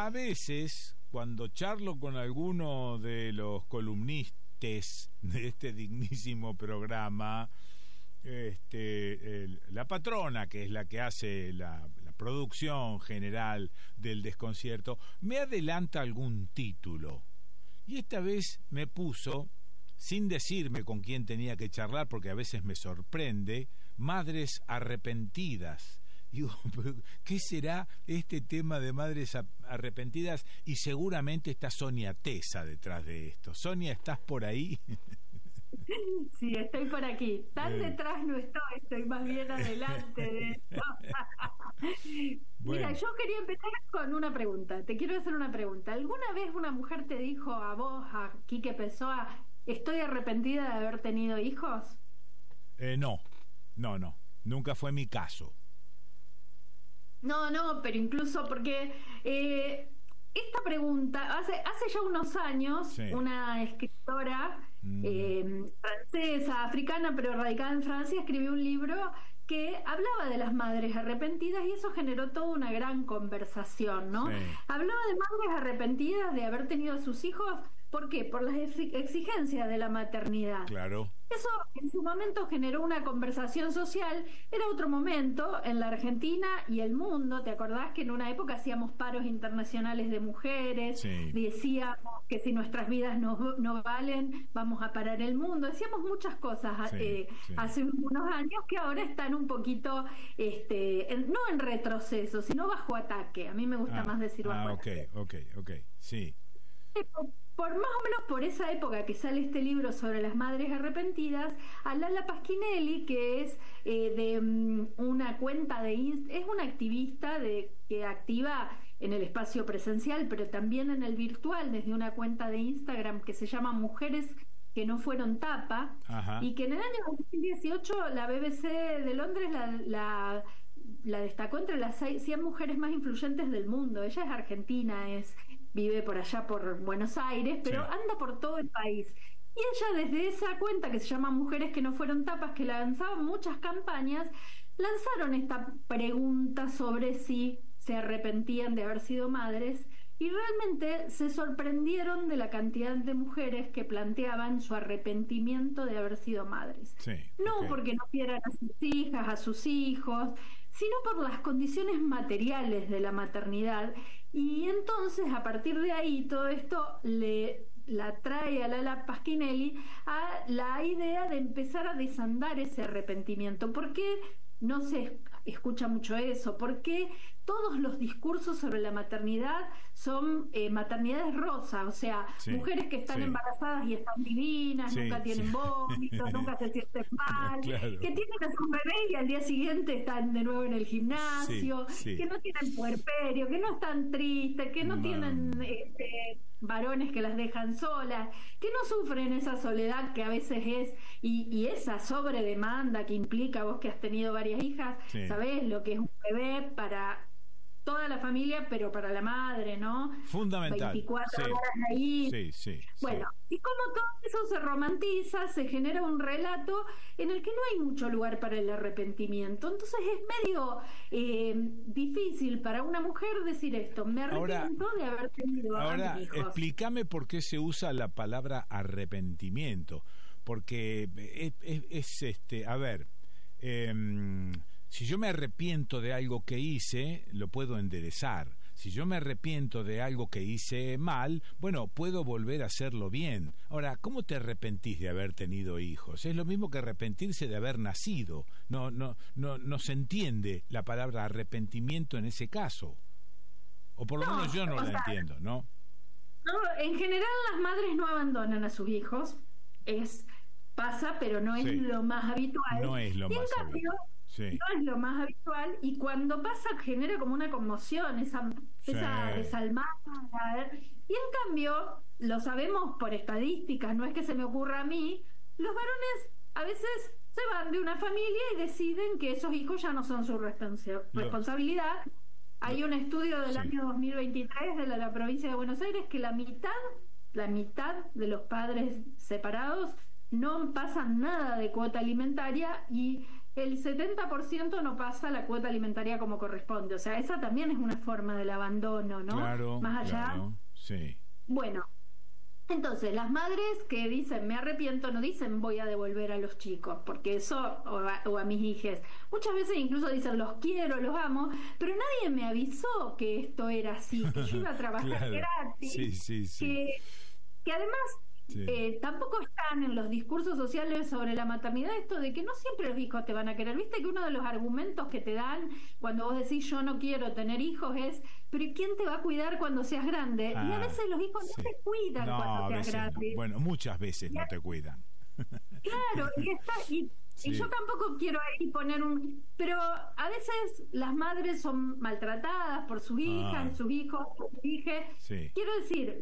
a veces, cuando charlo con alguno de los columnistas de este dignísimo programa, la patrona, que es la que hace la producción general del desconcierto, me adelanta algún título. Y esta vez me puso, sin decirme con quién tenía que charlar, porque a veces me sorprende, Madres Arrepentidas. Digo, ¿qué será este tema de madres arrepentidas? Y seguramente está Sonia Tesa detrás de esto. Sonia, ¿estás por ahí? Sí, estoy por aquí. Tan detrás no estoy más bien adelante de esto. Mira, yo quería empezar con una pregunta. Te quiero hacer una pregunta. ¿Alguna vez una mujer te dijo a vos, a Quique Pessoa, estoy arrepentida de haber tenido hijos? No. Nunca fue mi caso. No, pero incluso porque esta pregunta, hace ya unos años, sí, una escritora francesa, africana, pero radicada en Francia, escribió un libro que hablaba de las madres arrepentidas y eso generó toda una gran conversación, ¿no? Sí. Hablaba de madres arrepentidas de haber tenido a sus hijos. ¿Por qué? Por las exigencias de la maternidad. Claro. Eso en su momento generó una conversación social. Era otro momento en la Argentina y el mundo. ¿Te acordás que en una época hacíamos paros internacionales de mujeres? Sí. Decíamos que si nuestras vidas no valen, vamos a parar el mundo. Decíamos muchas cosas sí. Hace unos años que ahora están un poquito, no en retroceso, sino bajo ataque. A mí me gusta más decir bajo ataque. Ok, sí. Por más o menos por esa época que sale este libro sobre las madres arrepentidas, a Lala Pasquinelli, que es de una cuenta es una activista que activa en el espacio presencial, pero también en el virtual, desde una cuenta de Instagram que se llama Mujeres que no fueron tapa. Ajá. Y que en el año 2018 la BBC de Londres la destacó entre las 100 mujeres más influyentes del mundo. Ella es argentina, vive por allá por Buenos Aires, pero sí, anda por todo el país. Y ella desde esa cuenta que se llama Mujeres que no fueron tapas, que lanzaban muchas campañas, lanzaron esta pregunta sobre si se arrepentían de haber sido madres y realmente se sorprendieron de la cantidad de mujeres que planteaban su arrepentimiento de haber sido madres. Sí, no porque no quieran a sus hijas, a sus hijos, sino por las condiciones materiales de la maternidad. Y entonces, a partir de ahí, todo esto la trae a Lala Pasquinelli a la idea de empezar a desandar ese arrepentimiento. ¿Por qué no se escucha mucho eso? Porque todos los discursos sobre la maternidad son maternidades rosas, o sea, sí, mujeres que están embarazadas y están divinas, sí, nunca tienen vómitos, nunca se sienten mal, claro, que tienen a sus bebés y al día siguiente están de nuevo en el gimnasio, que no tienen puerperio, que no están tristes, que no tienen varones que las dejan solas, que no sufren esa soledad que a veces es, y esa sobredemanda que implica, vos que has tenido varias hijas, sabés lo que es un bebé para toda la familia, pero para la madre, ¿no? Fundamental. 24 horas ahí. Sí. Bueno, y como todo eso se romantiza, se genera un relato en el que no hay mucho lugar para el arrepentimiento. Entonces es medio difícil para una mujer decir esto. Me arrepiento de haber tenido a mis hijos. Ahora, explícame por qué se usa la palabra arrepentimiento. Porque si yo me arrepiento de algo que hice, lo puedo enderezar. Si yo me arrepiento de algo que hice mal, bueno, puedo volver a hacerlo bien. Ahora, ¿cómo te arrepentís de haber tenido hijos? Es lo mismo que arrepentirse de haber nacido. No se entiende la palabra arrepentimiento en ese caso. O por lo menos yo no la entiendo, ¿no? No, en general las madres no abandonan a sus hijos. Pasa, pero no es lo más habitual. No es lo más habitual. No es lo más habitual, y cuando pasa genera como una conmoción, esa desalmada. Y en cambio, lo sabemos por estadísticas, no es que se me ocurra a mí, los varones a veces se van de una familia y deciden que esos hijos ya no son su responsabilidad. Hay un estudio del año 2023 de la provincia de Buenos Aires que la mitad de los padres separados no pasan nada de cuota alimentaria, y el 70% no pasa la cuota alimentaria como corresponde. O sea, esa también es una forma del abandono, ¿no? Claro, más allá. Claro, sí. Bueno, entonces las madres que dicen me arrepiento no dicen voy a devolver a los chicos, porque eso, o a mis hijas, muchas veces incluso dicen los quiero, los amo, pero nadie me avisó que esto era así, que yo iba a trabajar Claro. gratis, Sí. que además tampoco están en los discursos sociales sobre la maternidad esto de que no siempre los hijos te van a querer. Viste que uno de los argumentos que te dan cuando vos decís yo no quiero tener hijos es pero ¿y quién te va a cuidar cuando seas grande? Y a veces los hijos no te cuidan cuando seas grande. No. Bueno, muchas veces no te cuidan. Claro, y yo tampoco quiero ahí poner pero a veces las madres son maltratadas por sus hijas, sus hijos, sus hijas. Sí. Quiero decir,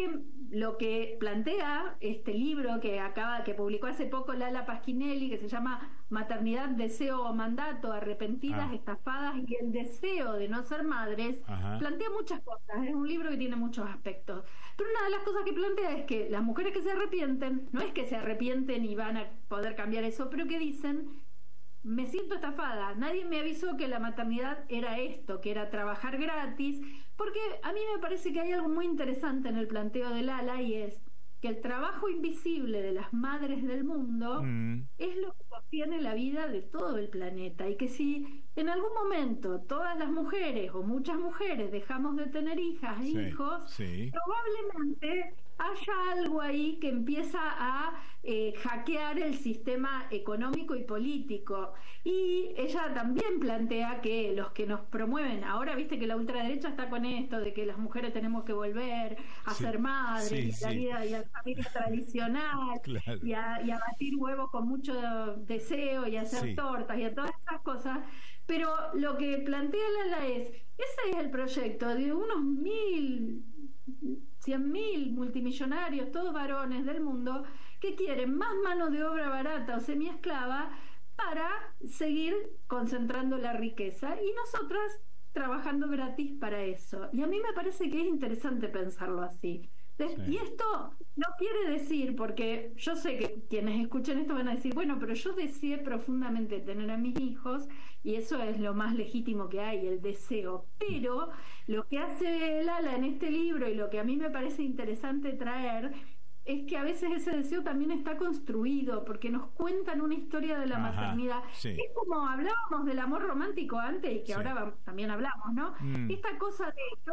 lo que plantea este libro que publicó hace poco Lala Pasquinelli, que se llama Maternidad, Deseo o Mandato, Arrepentidas, Estafadas y el deseo de no ser madres, plantea muchas cosas. Es un libro que tiene muchos aspectos. Pero una de las cosas que plantea es que las mujeres que se arrepienten, no es que se arrepienten y van a poder cambiar eso, pero que dicen, me siento estafada, nadie me avisó que la maternidad era esto, que era trabajar gratis, porque a mí me parece que hay algo muy interesante en el planteo de Lala y es que el trabajo invisible de las madres del mundo es lo que sostiene la vida de todo el planeta y que si en algún momento todas las mujeres o muchas mujeres dejamos de tener hijas e hijos, probablemente haya algo ahí que empieza a hackear el sistema económico y político. Y ella también plantea que los que nos promueven, ahora viste que la ultraderecha está con esto de que las mujeres tenemos que volver a ser madres, y la vida y la familia tradicional, y a batir huevos con mucho deseo y a hacer tortas y a todas estas cosas. Pero lo que plantea Lala ese es el proyecto de unos 100.000 multimillonarios, todos varones del mundo, que quieren más mano de obra barata o semiesclava para seguir concentrando la riqueza y nosotras trabajando gratis para eso. Y a mí me parece que es interesante pensarlo así. Y esto no quiere decir, porque yo sé que quienes escuchen esto van a decir, bueno, pero yo deseé profundamente tener a mis hijos y eso es lo más legítimo que hay, el deseo. Pero lo que hace Lala en este libro y lo que a mí me parece interesante traer es que a veces ese deseo también está construido, porque nos cuentan una historia de la maternidad. Es como hablábamos del amor romántico antes y que ahora también hablamos, ¿no? Esta cosa de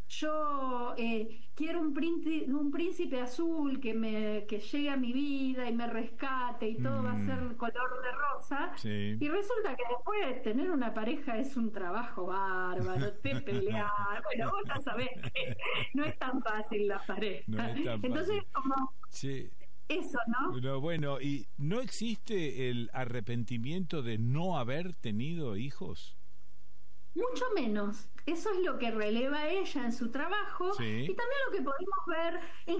yo quiero un príncipe azul que llegue a mi vida y me rescate y todo va a ser color de rosa, y resulta que después tener una pareja es un trabajo bárbaro, te pelear, bueno, vos ya sabés que no es tan fácil la pareja. Entonces como eso, ¿no? Bueno, ¿y no existe el arrepentimiento de no haber tenido hijos? Mucho menos. Eso es lo que releva ella en su trabajo y también lo que podemos ver en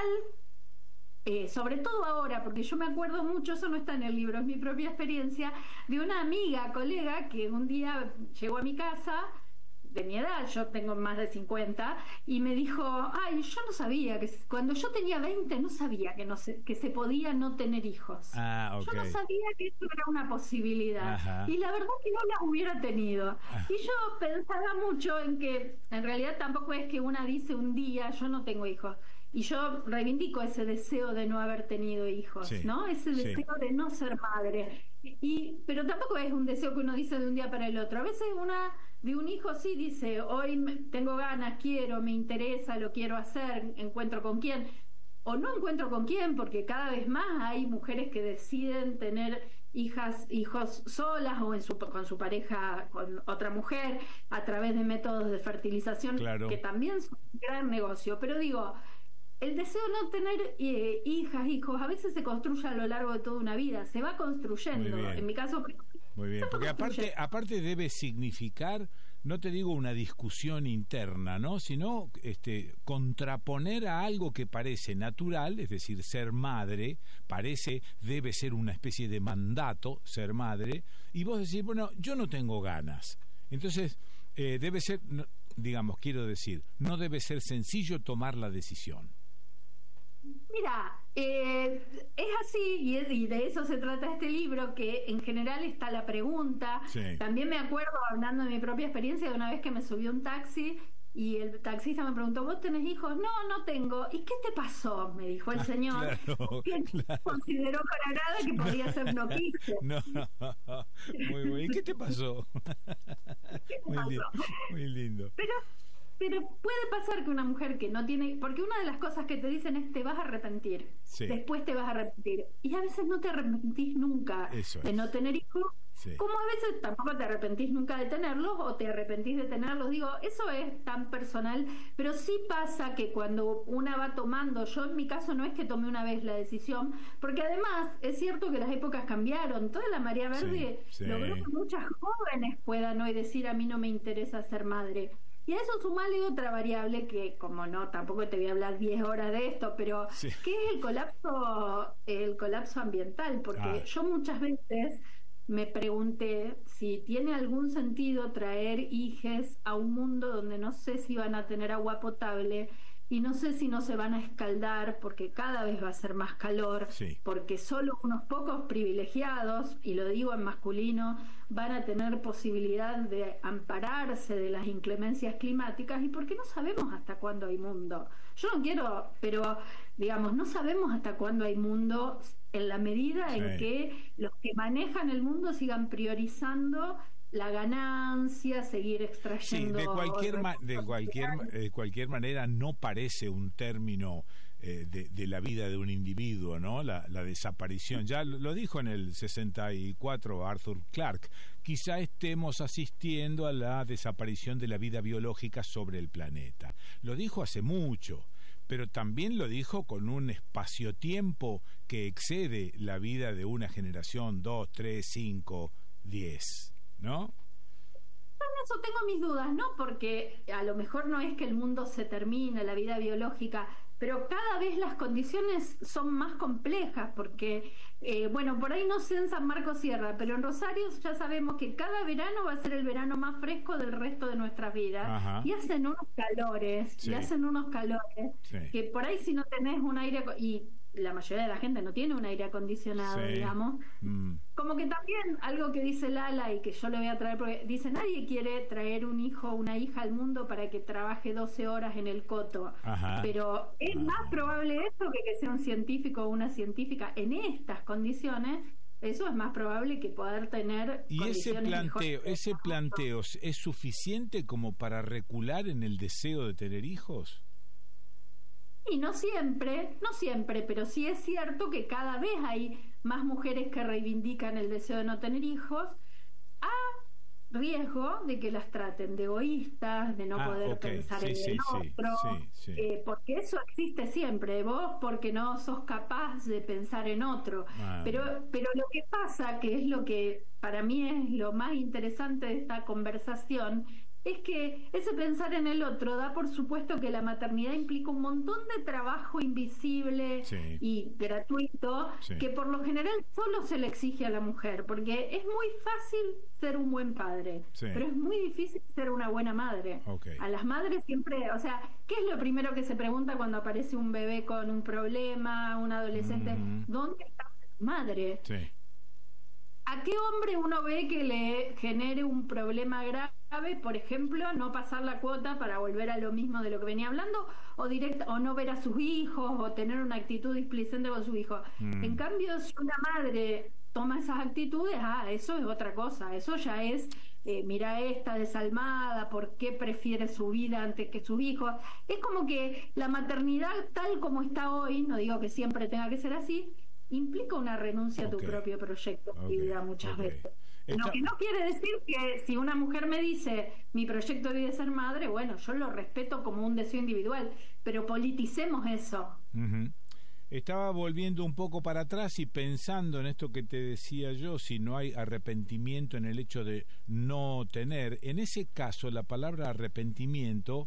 general, sobre todo ahora, porque yo me acuerdo mucho, eso no está en el libro, es mi propia experiencia, de una amiga, colega, que un día llegó a mi casa, de mi edad, yo tengo más de 50, y me dijo, ay, yo no sabía, que cuando yo tenía 20 no sabía que se podía no tener hijos. Yo no sabía que eso era una posibilidad. Y la verdad que no la hubiera tenido. Y yo pensaba mucho en que, en realidad tampoco es que una dice un día, yo no tengo hijos. Y yo reivindico ese deseo de no haber tenido hijos, ¿no? Ese deseo de no ser madre. Pero tampoco es un deseo que uno dice de un día para el otro. A veces de un hijo sí dice, hoy tengo ganas, quiero, me interesa, lo quiero hacer, encuentro con quién. O no encuentro con quién, porque cada vez más hay mujeres que deciden tener hijos solas o con su pareja, con otra mujer, a través de métodos de fertilización, que también son un gran negocio. Pero digo, el deseo de no tener hijos, a veces se construye a lo largo de toda una vida, se va construyendo. En mi caso... Muy bien, porque aparte debe significar, no te digo una discusión interna, ¿no? Sino contraponer a algo que parece natural, es decir, ser madre, debe ser una especie de mandato, ser madre, y vos decís, bueno, yo no tengo ganas. Entonces, debe ser, digamos, quiero decir, no debe ser sencillo tomar la decisión. Mira, es así y de eso se trata este libro, que en general está la pregunta. Sí. También me acuerdo, hablando de mi propia experiencia, de una vez que me subí a un taxi y el taxista me preguntó, ¿vos tenés hijos? No, no tengo. ¿Y qué te pasó? Me dijo el señor, Claro, que claro. consideró para nada que podía ser no quise. No, muy bueno. ¿Y qué te pasó? ¿Qué te Muy lindo, pasó? muy lindo. Pero, pero puede pasar que una mujer que no tiene, porque una de las cosas que te dicen es te vas a arrepentir, Sí, después te vas a arrepentir, y a veces no te arrepentís nunca eso de es. no tener hijos, Sí, como a veces tampoco te arrepentís nunca de tenerlos o te arrepentís de tenerlos. Digo, eso es tan personal, pero sí pasa que cuando una va tomando, yo en mi caso no es que tomé una vez la decisión, porque además es cierto que las épocas cambiaron, toda la marea verde sí, logró que sí. muchas jóvenes puedan hoy decir a mí no me interesa ser madre. Y a eso sumale otra variable que, como no, tampoco te voy a hablar 10 horas de esto, pero Sí. que es el colapso ambiental, porque Ah, yo muchas veces me pregunté si tiene algún sentido traer hijes a un mundo donde no sé si van a tener agua potable y no sé si no se van a escaldar porque cada vez va a ser más calor, sí. porque solo unos pocos privilegiados, y lo digo en masculino, van a tener posibilidad de ampararse de las inclemencias climáticas y porque no sabemos hasta cuándo hay mundo. Yo no quiero, pero digamos, no sabemos hasta cuándo hay mundo en la medida en Sí. que los que manejan el mundo sigan priorizando la ganancia, seguir Sí, extrayendo de recursos cualquier manera no parece un término de la vida de un individuo, ¿no? La desaparición. Ya lo dijo en el 64 Arthur Clarke. Quizá estemos asistiendo a la desaparición de la vida biológica sobre el planeta. Lo dijo hace mucho, pero también lo dijo con un espacio-tiempo que excede la vida de una generación, 2, 3, 5, 10. ¿No? eso tengo mis dudas, ¿no? Porque a lo mejor no es que el mundo se termine, la vida biológica, pero cada vez las condiciones son más complejas, porque, bueno, por ahí no sé en San Marcos Sierra, pero en Rosario ya sabemos que cada verano va a ser el verano más fresco del resto de nuestras vidas, Ajá. y hacen unos calores, Sí, sí, que por ahí si no tenés un aire, y la mayoría de la gente no tiene un aire acondicionado, sí. digamos, como que también algo que dice Lala y que yo le voy a traer, porque dice, nadie quiere traer un hijo o una hija al mundo para que trabaje 12 horas en el coto, Ajá. pero es más probable eso que sea un científico o una científica en estas condiciones. Eso es más probable que poder tener ¿Y condiciones ese planteo es suficiente como para recular en el deseo de tener hijos? Y no siempre, pero sí es cierto que cada vez hay más mujeres que reivindican el deseo de no tener hijos, a riesgo de que las traten de egoístas, de no poder okay. pensar Sí, en sí, el otro, sí. porque eso existe siempre, vos porque no sos capaz de pensar en otro. Pero lo que pasa, que es lo que para mí es lo más interesante de esta conversación, es que ese pensar en el otro da por supuesto que la maternidad implica un montón de trabajo invisible Sí. y gratuito, Sí. que por lo general solo se le exige a la mujer, porque es muy fácil ser un buen padre, Sí. pero es muy difícil ser una buena madre. Okay. A las madres siempre, o sea, ¿qué es lo primero que se pregunta cuando aparece un bebé con un problema, un adolescente? ¿Dónde está la madre? Sí. ¿A qué hombre uno ve que le genere un problema grave, por ejemplo, no pasar la cuota para volver a lo mismo de lo que venía hablando, o no ver a sus hijos, o tener una actitud displicente con su hijo? En cambio, si una madre toma esas actitudes, eso es otra cosa, eso ya es, mira esta desalmada, ¿por qué prefiere su vida antes que sus hijos? Es como que la maternidad tal como está hoy, no digo que siempre tenga que ser así, implica una renuncia a tu propio proyecto de vida muchas veces. Lo que no quiere decir que si una mujer me dice mi proyecto de vida es ser madre, bueno, yo lo respeto como un deseo individual, pero politicemos eso. Estaba volviendo un poco para atrás y pensando en esto que te decía yo, si no hay arrepentimiento en el hecho de no tener. En ese caso, la palabra arrepentimiento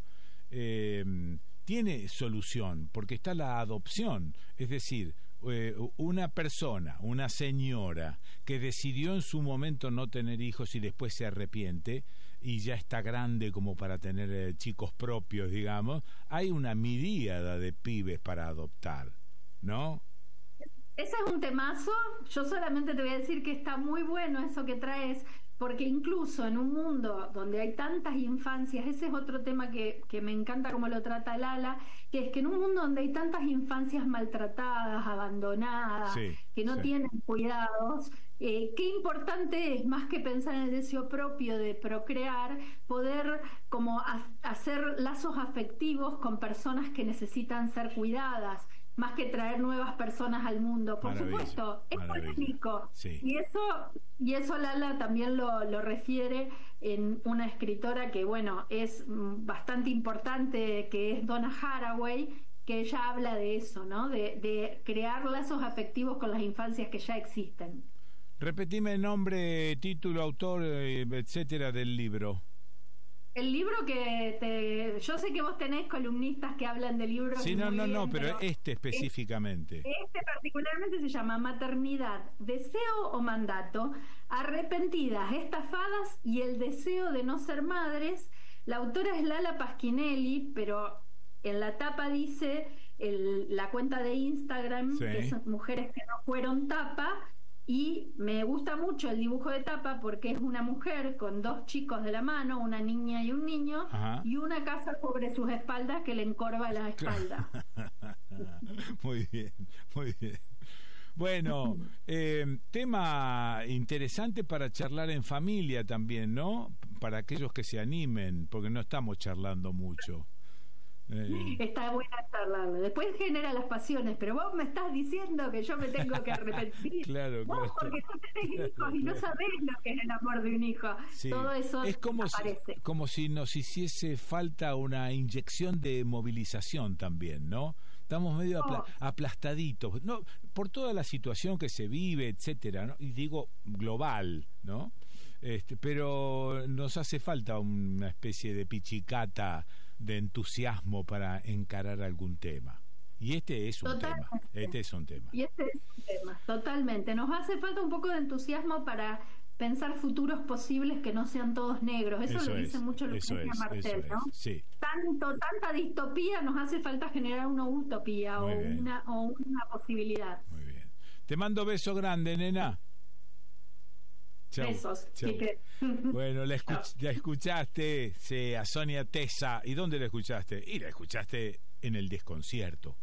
tiene solución, porque está la adopción, es decir, una persona, una señora que decidió en su momento no tener hijos y después se arrepiente y ya está grande como para tener chicos propios, digamos, hay una miríada de pibes para adoptar. ¿no? Ese es un temazo. Yo solamente te voy a decir que está muy bueno eso que traes, porque incluso en un mundo donde hay tantas infancias, ese es otro tema que me encanta cómo lo trata Lala, que es que en un mundo donde hay tantas infancias maltratadas, abandonadas, que no tienen cuidados, qué importante es, más que pensar en el deseo propio de procrear, poder como hacer lazos afectivos con personas que necesitan ser cuidadas, más que traer nuevas personas al mundo. Por supuesto, es polémico. Sí. Y eso Lala también lo refiere en una escritora que, bueno, es bastante importante, que es Donna Haraway, que ella habla de eso, ¿no? De crear lazos afectivos con las infancias que ya existen. Repetime nombre, título, autor, etcétera, del libro. El libro yo sé que vos tenés columnistas que hablan de libros. Sí, no, pero específicamente. Este particularmente se llama Maternidad, Deseo o Mandato, Arrepentidas, Estafadas y el Deseo de no ser madres. La autora es Lala Pasquinelli, pero en la tapa dice la cuenta de Instagram, que son Mujeres que no fueron tapa. Y me gusta mucho el dibujo de tapa porque es una mujer con 2 chicos de la mano, una niña y un niño, y una casa sobre sus espaldas que le encorva la espalda. Muy bien, muy bien. Bueno, tema interesante para charlar en familia también, ¿no? Para aquellos que se animen, porque no estamos charlando mucho. Está buena charlarlo. Después genera las pasiones, pero vos me estás diciendo que yo me tengo que arrepentir. Claro, vos porque no tenés hijos y no sabés lo que es el amor de un hijo. Sí. Todo eso es como si nos hiciese falta una inyección de movilización también, ¿no? Estamos medio aplastaditos, ¿no? Por toda la situación que se vive, etcétera, ¿no? Y digo global, ¿no? Pero nos hace falta una especie de pichicata de entusiasmo para encarar algún tema. Y este es un tema. Este es un tema. Totalmente. Nos hace falta un poco de entusiasmo para pensar futuros posibles que no sean todos negros. Eso lo dice mucho Lucrecia Martel, ¿no? Sí. Tanta distopía, nos hace falta generar una utopía o una posibilidad. Muy bien. Te mando beso grande, nena. Chau. Besos. Chau. Bueno, la escuchaste a Sonia Tesa. ¿Y dónde la escuchaste? Y la escuchaste en El Desconcierto.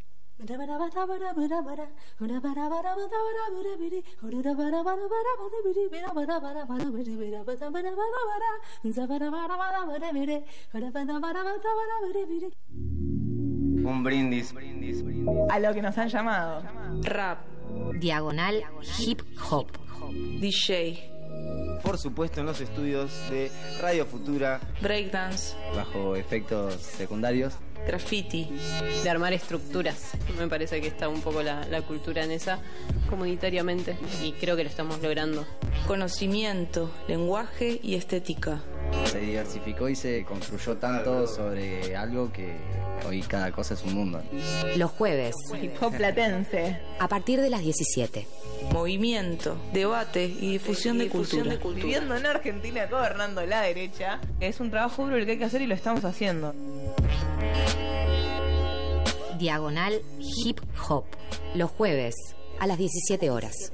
Un brindis a lo que nos han llamado rap, diagonal, hip hop, DJ, por supuesto en los estudios de Radio Futura, breakdance, bajo efectos secundarios, graffiti, de armar estructuras. Me parece que está un poco la cultura en esa comunitariamente y creo que lo estamos logrando. Conocimiento, lenguaje y estética. Se diversificó y se construyó tanto sobre algo que hoy cada cosa es un mundo. Los jueves, hip hop platense, a partir de las 17. Movimiento, debate y difusión de cultura. Viviendo en Argentina, gobernando la derecha, es un trabajo duro el que hay que hacer y lo estamos haciendo. Diagonal hip hop, los jueves a las 17 horas.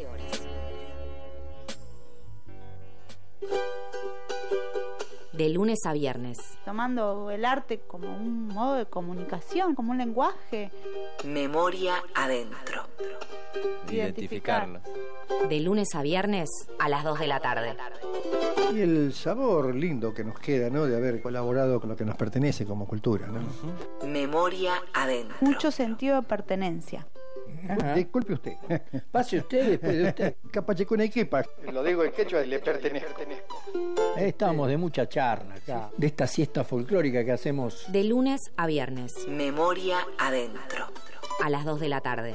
De lunes a viernes. Tomando el arte como un modo de comunicación, como un lenguaje. Memoria adentro. Identificarlos. De lunes a viernes a las 2 de la tarde. Y el sabor lindo que nos queda, ¿no? De haber colaborado con lo que nos pertenece como cultura, ¿no? Memoria adentro. Mucho sentido de pertenencia. Disculpe usted. Pase usted después de usted. Capachecunequipa. Lo digo en quechua y le pertenezco. Estamos de mucha charla acá, de esta siesta folclórica que hacemos. De lunes a viernes. Memoria adentro. A las 2 de la tarde.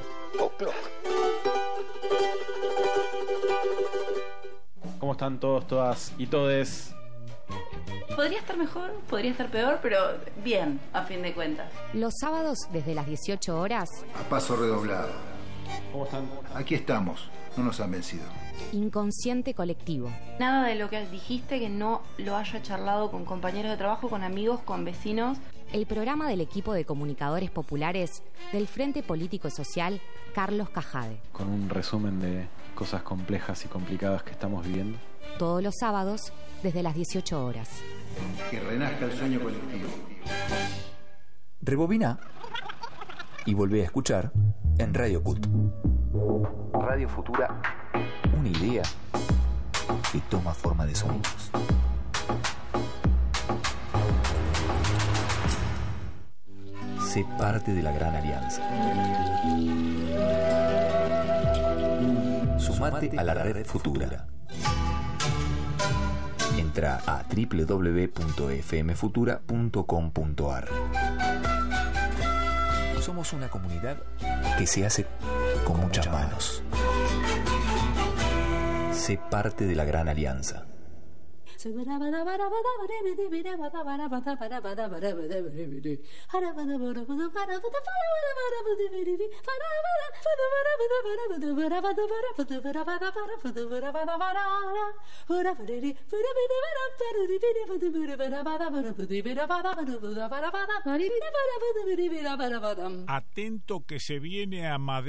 ¿Cómo están todos, todas y todes? Podría estar mejor, podría estar peor, pero bien, a fin de cuentas. Los sábados desde las 18 horas. A paso redoblado. ¿Cómo están? Aquí estamos, no nos han vencido. Inconsciente colectivo. Nada de lo que dijiste que no lo haya charlado con compañeros de trabajo, con amigos, con vecinos. el programa del equipo de comunicadores populares del Frente Político y Social Carlos Cajade. Con un resumen de cosas complejas y complicadas que estamos viviendo. Todos los sábados desde las 18 horas. Que renazca el sueño colectivo. Rebobina y volvé a escuchar en Radio CUT. Radio Futura, una idea que toma forma de sonidos. Sé parte de la gran alianza. Sumate a la red Futura. Entra a www.fmfutura.com.ar. Somos una comunidad que se hace con muchas manos. Sé parte de la gran alianza. Atento que se viene a Madrid.